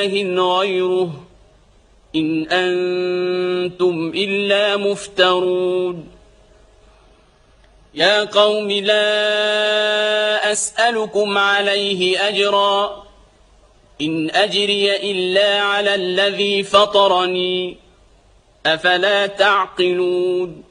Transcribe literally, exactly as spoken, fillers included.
غيره إن أنتم إلا مفترون يا قوم لا أسألكم عليه أجرا إن أجري إلا على الذي فطرني أفلا تعقلون